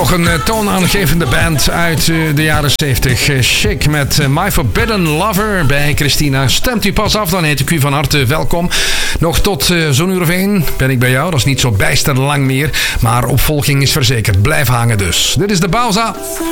Toch een toonaangevende band uit de jaren 70. Chic met My Forbidden Lover bij Christina. Stemt u pas af, dan heet ik u van harte welkom. Nog tot zo'n uur of 1 ben ik bij jou. Dat is niet zo bijster lang meer. Maar opvolging is verzekerd. Blijf hangen dus. Dit is de Bauza.